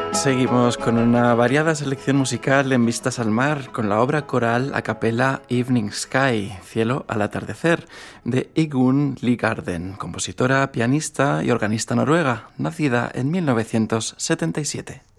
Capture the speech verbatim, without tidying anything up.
Seguimos con una variada selección musical en Vistas al Mar, con la obra coral a capella Evening Sky, Cielo al atardecer, de Igunn Ligarden, compositora, pianista y organista noruega, nacida en mil novecientos setenta y siete.